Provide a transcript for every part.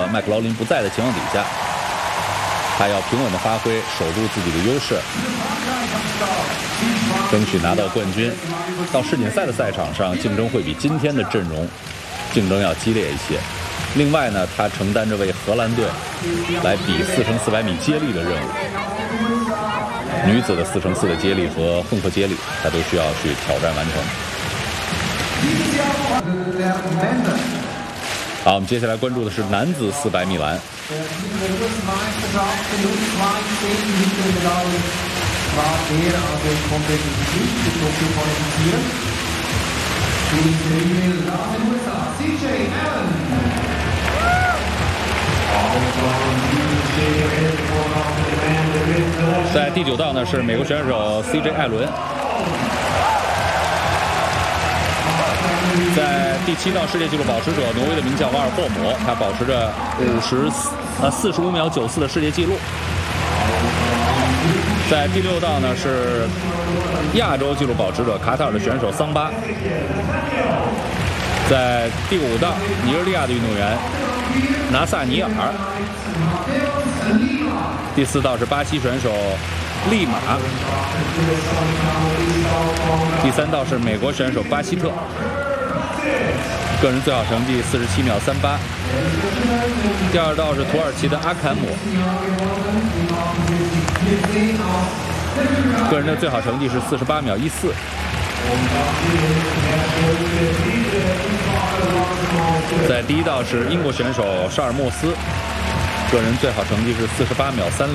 麦克劳林不在的情况底下，他要平稳的发挥，守住自己的优势，争取拿到冠军。到世锦赛的赛场上，竞争会比今天的阵容竞争要激烈一些。另外呢，他承担着为荷兰队来比4×400米接力的任务。女子的4×4的接力和混合接力，他都需要去挑战完成。好，我们接下来关注的是男子400米栏。在第9道呢是美国选手 CJ 艾伦，在第7道世界纪录保持者挪威的名将瓦尔霍姆，他保持着45秒94的世界纪录。在第6道呢是亚洲纪录保持者卡塔尔的选手桑巴。在第5道，尼日利亚的运动员拿萨尼尔。第4道是巴西选手利马。第3道是美国选手巴希特，个人最好成绩47秒38。第2道是土耳其的阿坎姆，个人的最好成绩是48秒14。在第1道是英国选手沙尔莫斯，个人最好成绩是48秒30。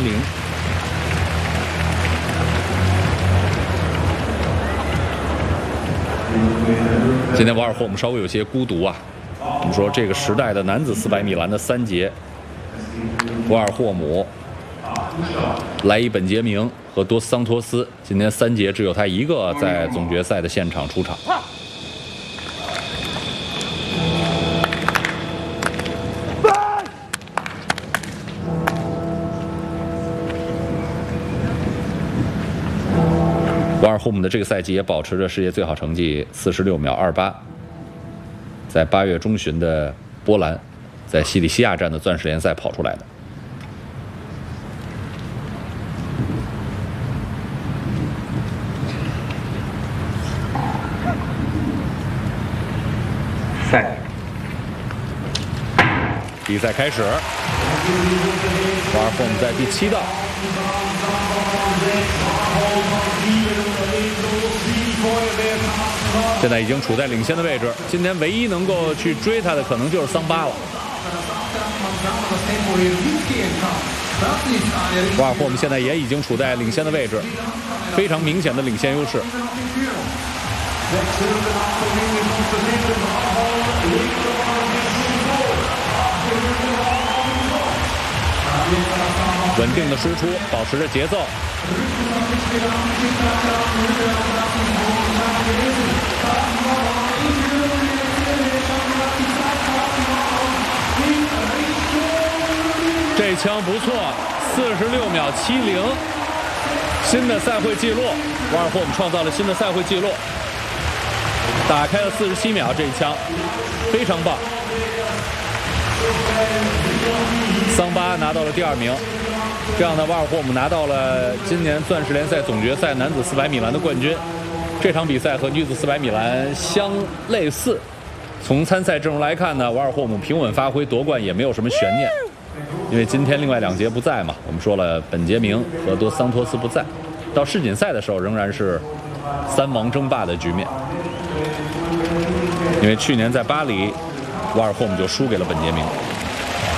今天瓦尔霍姆稍微有些孤独啊。我们说这个时代的男子400米栏的3节，瓦尔霍姆、莱伊本杰明和多斯桑托斯，今天3节只有他一个在总决赛的现场出场。瓦尔霍姆的这个赛季也保持着世界最好成绩46秒28，在8月中旬的波兰，在西里西亚站的钻石联赛跑出来的。比赛开始，瓦尔霍姆在第7道。现在已经处在领先的位置，今天唯一能够去追他的可能就是桑巴了。瓦尔霍姆现在也已经处在领先的位置，非常明显的领先优势。稳定的输出，保持着节奏。这枪不错，46秒70，新的赛会纪录。瓦尔霍姆创造了新的赛会纪录，打开了47秒，这一枪非常棒。桑巴拿到了第2名，这样呢，瓦尔霍姆拿到了今年钻石联赛总决赛男子400米栏的冠军。这场比赛和女子400米栏相类似，从参赛阵容来看呢，瓦尔霍姆平稳发挥夺冠也没有什么悬念，因为今天另外2节不在嘛，我们说了本杰明和多桑托斯不在，到世锦赛的时候仍然是3王争霸的局面，因为去年在巴黎，瓦尔霍姆就输给了本杰明。